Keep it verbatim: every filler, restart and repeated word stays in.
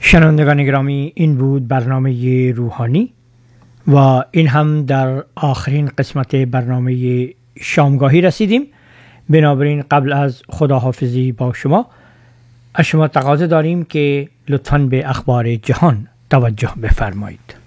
شنوندگان گرامی، این بود برنامه روحانی و این هم در آخرین قسمت برنامه شامگاهی رسیدیم. بنابراین قبل از خداحافظی با شما از شما تقاضا داریم که لطفاً به اخبار جهان توجه بفرمایید.